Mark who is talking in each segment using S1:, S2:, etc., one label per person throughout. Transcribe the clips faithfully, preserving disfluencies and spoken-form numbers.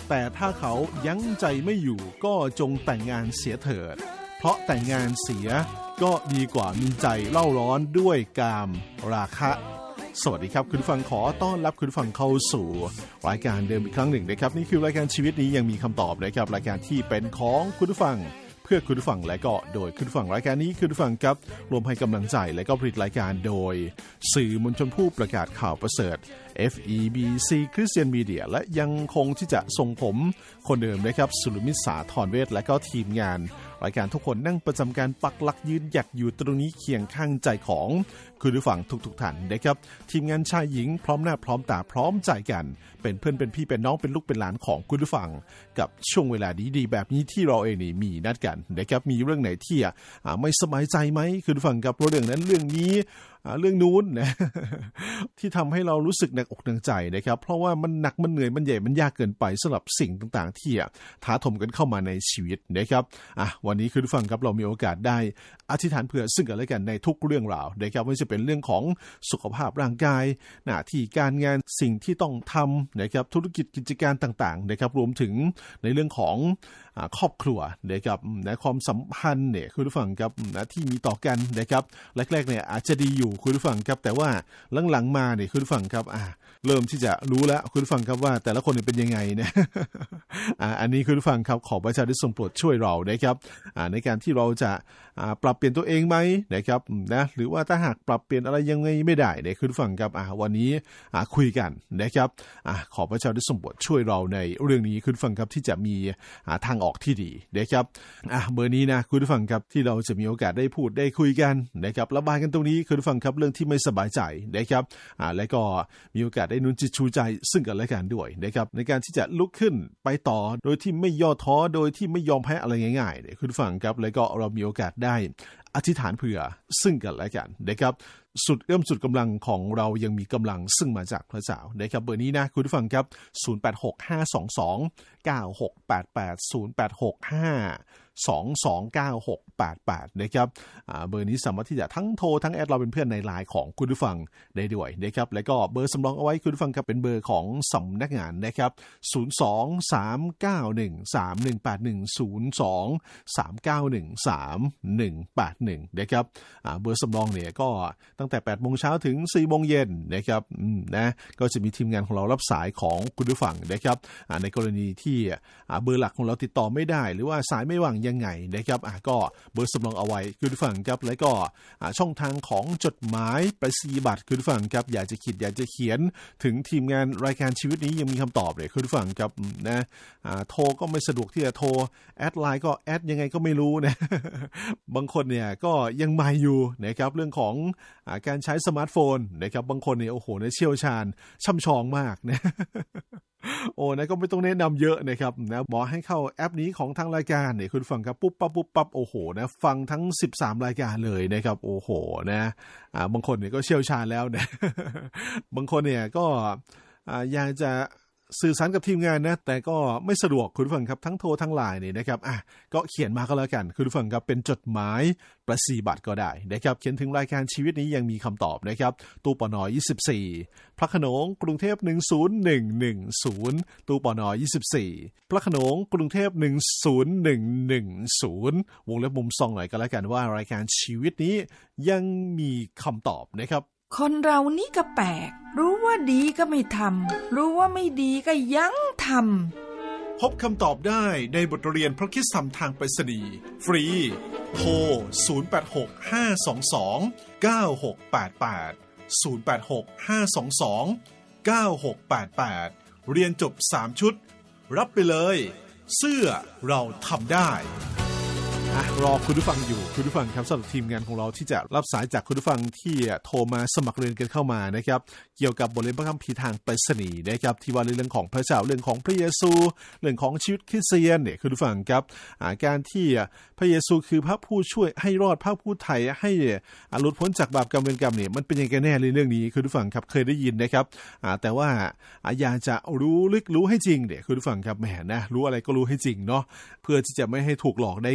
S1: แต่ถ้าเขายั้งใจไม่อยู่ก็จงแต่งงานเสียเถิดเพราะแต่งงานเสียก็ดีกว่ามีใจเล่าร้อนด้วยกามราคะสวัสดีครับคุณผู้ฟังขอต้อนรับคุณผู้ฟังเข้าสู่รายการเดิมอีกครั้งหนึ่งนะครับนี่คือรายการชีวิตนี้ยังมีคำตอบนะครับรายการที่เป็นของคุณผู้ฟังเพื่อคุณผู้ฟังและก็โดยคุณผู้ฟังรายการนี้คุณผู้ฟังครับรวมให้กำลังใจและก็ผลิตรายการโดยสื่อมวลชนผู้ประกาศข่าวประเสริฐ เอฟ อี บี ซี Christian Media และยังคงที่จะส่งผมคนเดิมนะครับสุรมิตรสาธรเวชและก็ทีมงานรายการทุกคนนั่งประจำการปักหลักยืนหยัดอยู่ตรงนี้เคียงข้างใจของคุณผู้ฟังทุกๆท่านนะครับทีมงานชายหญิงพร้อมหน้าพร้อมตาพร้อมใจกันเป็นเพื่อนเป็นพี่เป็นน้องเป็นลูกเป็นหลานของคุณผู้ฟังกับช่วงเวลาดีๆแบบนี้ที่เราเองนี่มีนัดกันนะครับมีเรื่องไหนที่ไม่สบายใจไหมคุณผู้ฟังกับเรื่องนั้นเรื่องนี้เรื่องนู้นนะที่ทำให้เรารู้สึกหนักอกหนักใจนะครับเพราะว่ามันหนักมันเหนื่อยมันใหญ่มันยากเกินไปสำหรับสิ่งต่างๆที่ท้าทมกันเข้ามาในชีวิตนะครับอ่ะวันนี้คุณผู้ฟังครับเรามีโอกาสได้อธิษฐานเผื่อซึ่งกันและกันในทุกเรื่องราวนะครับไม่ว่าจะเป็นเรื่องของสุขภาพร่างกายหน้าที่การงานสิ่งที่ต้องทำนะครับธุรกิจกิจการต่างๆนะครับรวมถึงในเรื่องของครอบครัวนะครับในความสัมพันธ์เนี่ยคุณผู้ฟังครับนะที่มีต่อกันนะครับแรกๆเนี่ยอาจจะดีอยู่คุณผู้ฟังครับแต่ว่าหลังๆมาเนี่ยคุณผู้ฟังครับอ่าเริ่มที่จะรู้แล้วคุณผู้ฟังครับว่าแต่ละคนเป็นยังไงนะอ่าอันนี้คุณผู้ฟังครับขอพระเจ้าได้ทรงโปรดช่วยเรานะครับอ่าในการที่เราจะอ่าปรับเปลี่ยนตัวเองไหมนะครับนะหรือว่าถ้าหากปรับเปลี่ยนอะไรยังไงไม่ได้เนี่ยคุณผู้ฟังครับอ่าวันนี้อ่าคุยกันนะครับอ่าขอพระเจ้าได้ทรงโปรดช่วยเราในเรื่องนี้คุณผู้ฟังครับที่จะมีอ่าทางออกที่ดีนะครับอ่ะเบอร์นี้นะคุณผู้ฟังครับที่เราจะมีโอกาสได้พูดได้คุยกันนะครับระบายกันตรงนี้คุณผู้ฟังครับเรื่องที่ไม่สบายใจนะครับอ่าและก็มีโอกาสได้นุนจิตชูใจซึ่งกันและกันด้วยนะครับในการที่จะลุกขึ้นไปต่อโดยที่ไม่ย่อท้อโดยที่ไม่ยอมแพ้อะไรง่ายๆเนี่ยคุณผู้ฟังครับแล้วก็เรามีโอกาสได้อธิษฐานเผื่อซึ่งกันและกันนะครับสุดเอื้อมสุดกำลังของเรายังมีกำลังซึ่งมาจากพระเจ้านะครับเบอร์นี้นะคุณผู้ฟังครับศูนย์ แปด หก ห้า สอง สอง เก้า หก แปด แปด ศูนย์ แปด หก ห้า สอง สอง เก้า หก แปด แปดนะครับอ่าเบอร์นี้สามารถที่จะทั้งโทรทั้งแอดเราเป็นเพื่อนในไลน์ของคุณผู้ฟังได้ด้วยนะครับแล้วก็เบอร์สำรองเอาไว้คุณผู้ฟังครับเป็นเบอร์ของสำนักงานนะครับศูนย์ สอง สาม เก้า หนึ่ง สาม หนึ่ง แปด หนึ่ง ศูนย์ สอง สาม เก้า หนึ่ง สาม หนึ่ง แปด หนึ่งนะครับอ่าเบอร์สำรองเนี่ยก็ตั้งแต่แปดโมงเช้าถึงสี่โมงเย็นนะครับอืมนะก็จะมีทีมงานของเรารับสายของคุณผู้ฟังนะครับอ่าในกรณีที่อ่าเบอร์หลักของเราติดต่อไม่ได้หรือว่าสายไม่ว่างยังไงนะครับอ่ะก็เบอร์สำรองเอาไว้คุณผู้ฟังครับแล้วก็ช่องทางของจดหมายไปรษณียบัตรคุณผู้ฟังครับอยากจะคิดอยากจะเขียนถึงทีมงานรายการชีวิตนี้ยังมีคำตอบเลยคุณผู้ฟังครับนะอ่าโทรก็ไม่สะดวกที่จะโทรแอดไลน์ก็แอดยังไงก็ไม่รู้นะ บางคนเนี่ยก็ยังใหม่อยู่นะครับเรื่องของอ่าการใช้สมาร์ทโฟนนะครับบางคนเนี่ยโอ้โหเนี่ยเชี่ยวชาญช่ำชองมากนะ โอ้นะก็ไม่ต้องแนะนำเยอะนะครับนะบอกให้เข้าแอปนี้ของทางรายการเนี่ยคุณฟังครับปุ๊บปั๊บปุ๊บปั๊บโอ้โหนะฟังทั้งสิบสามรายการเลยนะครับโอ้โหนะอ่าบางคนเนี่ยก็เชี่ยวชาญแล้วนะ บางคนเนี่ยก็อ่าอยากจะสื่อสารกับทีมงานนะแต่ก็ไม่สะดวกคุณผู้ฟังครับทั้งโทรทั้งไลน์นี่นะครับอ่ะก็เขียนมาก็แล้วกันคุณผู้ฟังครับเป็นจดหมายประสีบัตรก็ได้นะครับเขียนถึงรายการชีวิตนี้ยังมีคำตอบนะครับตู้ปนยี่สิบสี่พระโขนงกรุงเทพหนึ่งศูนย์หนึ่งหนึ่งศูนย์ตู้ปนยี่สิบสี่พระโขนงกรุงเทพหนึ่งศูนย์หนึ่งหนึ่งศูนย์วงเล็บมุมซองหน่อยก็แล้วกันว่ารายการชีวิตนี้ยังมีคำตอบนะครับ
S2: คนเรานี่ก็แปลกรู้ว่าดีก็ไม่ทำรู้ว่าไม่ดีก็ยังทำ
S1: พบคำตอบได้ในบทเรียนพระคริสตธรรมทางไปรษณีย์ฟรีโทรศูนย์ แปด หก ห้า สอง สอง เก้า หก แปด แปด ศูนย์ แปด หก ห้า สอง สอง เก้า หก แปด แปดเรียนจบสามชุดรับไปเลยเสื้อเราทำได้รอคุณผู้ฟังอยู่คุณผู้ฟังครับสำหรับทีมงานของเราที่จะรับสายจากคุณผู้ฟังที่โทรมาสมัครเรียนกันเข้ามานะครับเกี่ยวกับบทเรียนพระคัมภีร์ทางไปรษณีย์นะครับที่ว่าเรื่องของพระเจ้าเรื่องของพระเยซูเรื่องของชีวิตคริสเตียนเนี่ยคุณผู้ฟังครับการที่พระเยซูคือพระผู้ช่วยให้รอดพระผู้ไถ่ให้หลุดพ้นจากบาปกรรมเวรกรรมเนี่ยมันเป็นยังไงแน่เรื่องนี้คุณผู้ฟังครับเคยได้ยินนะครับแต่ว่าอยากจะรู้ลึกรู้ให้จริงเนี่ยคุณผู้ฟังครับแหมนะรู้อะไรก็รู้ให้จริงเนาะเพื่อที่จะไม่ให้ถูกหลอกได้ง่าย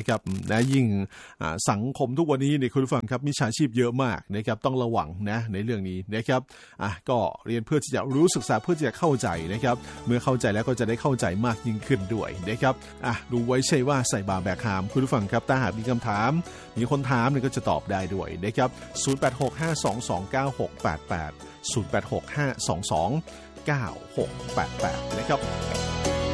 S1: นะครับนะยิ่งสังคมทุกวันนี้เนี่ยคุณผู้ฟังครับมิจฉาชีพเยอะมากนะครับต้องระวังนะในเรื่องนี้นะครับอ่ะก็เรียนเพื่อที่จะรู้ศึกษาเพื่อที่จะเข้าใจนะครับเมื่อเข้าใจแล้วก็จะได้เข้าใจมากยิ่งขึ้นด้วยนะครับอ่ะดูไว้ใช่ว่าใส่บาแบกหามคุณผู้ฟังครับถ้าหากมีคำถามมีคนถามเนี่ยก็จะตอบได้ด้วยนะครับศูนย์ แปด หก ห้า สอง สอง เก้า หก แปด แปด ศูนย์ แปด หก ห้า สอง สอง เก้า หก แปด แปดนะครับ